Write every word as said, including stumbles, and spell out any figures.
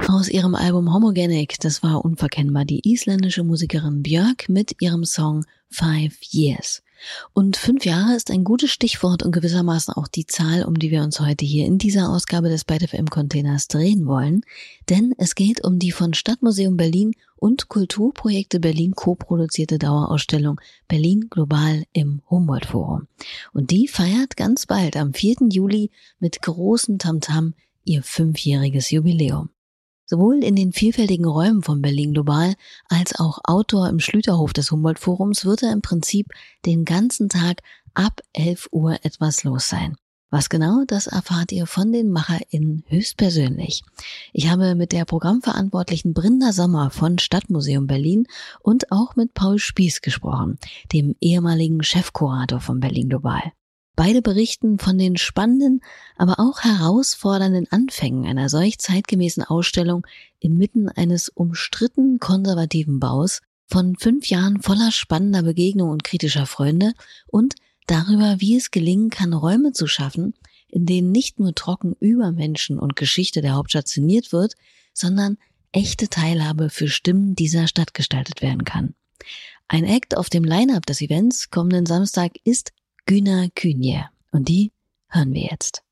Aus ihrem Album Homogenic, das war unverkennbar die isländische Musikerin Björk mit ihrem Song Five Years. Und fünf Jahre ist ein gutes Stichwort und gewissermaßen auch die Zahl, um die wir uns heute hier in dieser Ausgabe des Byte F M Containers drehen wollen. Denn es geht um die von Stadtmuseum Berlin und Kulturprojekte Berlin co-produzierte Dauerausstellung Berlin Global im Humboldt-Forum. Und die feiert ganz bald am vierten Juli mit großem Tamtam ihr fünfjähriges Jubiläum. Sowohl in den vielfältigen Räumen von Berlin Global als auch outdoor im Schlüterhof des Humboldt-Forums wird da im Prinzip den ganzen Tag ab elf Uhr etwas los sein. Was genau, das erfahrt ihr von den MacherInnen höchstpersönlich. Ich habe mit der Programmverantwortlichen Brinda Sommer von Stadtmuseum Berlin und auch mit Paul Spieß gesprochen, dem ehemaligen Chefkurator von Berlin Global. Beide berichten von den spannenden, aber auch herausfordernden Anfängen einer solch zeitgemäßen Ausstellung inmitten eines umstritten konservativen Baus, von fünf Jahren voller spannender Begegnungen und kritischer Freunde und darüber, wie es gelingen kann, Räume zu schaffen, in denen nicht nur trocken über Menschen und Geschichte der Hauptstadt szeniert wird, sondern echte Teilhabe für Stimmen dieser Stadt gestaltet werden kann. Ein Act auf dem Line-Up des Events kommenden Samstag ist Güner Künje. Und die hören wir jetzt.